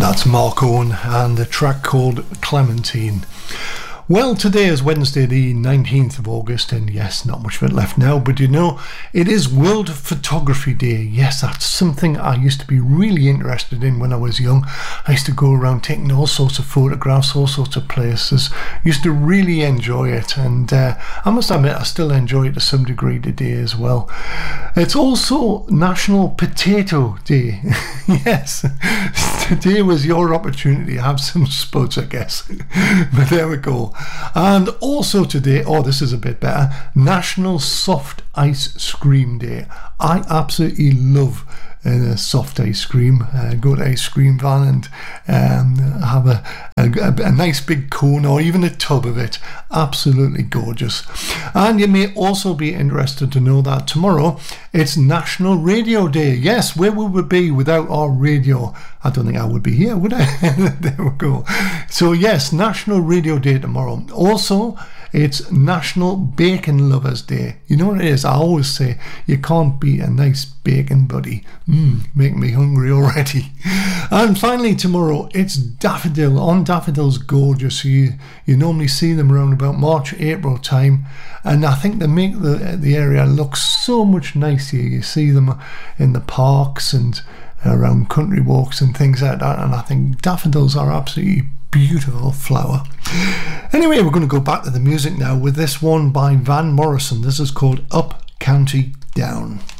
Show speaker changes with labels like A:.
A: That's Mark Owen and the track called Clementine. Well, today is Wednesday the 19th of August, and yes, not much of it left now, but you know, it is World Photography Day. Yes, that's something I used to be really interested in when I was young. I used to go around taking all sorts of photographs, all sorts of places. Used to really enjoy it, and I must admit I still enjoy it to some degree today as well. It's also National Potato Day. Yes, today was your opportunity to have some spuds, I guess. But there we go. And also today, oh, this is a bit better, National Soft Ice Cream Day. I absolutely love a soft ice cream. Go to ice cream van and have a nice big cone or even a tub of it. Absolutely gorgeous. And you may also be interested to know that tomorrow it's National Radio Day. Yes, where would we be without our radio? I don't think I would be here, would I? There we go. So yes, National Radio Day tomorrow. Also, it's National Bacon Lovers Day. You know what it is? I always say you can't beat a nice bacon, buddy. Make me hungry already. And finally tomorrow it's Daffodil. On Daffodil's gorgeous. You normally see them around about March, April time, and I think they make the area look so much nicer. You see them in the parks and around country walks and things like that, and I think daffodils are absolutely beautiful flower. Anyway, we're going to go back to the music now with this one by Van Morrison. This is called Up County Down.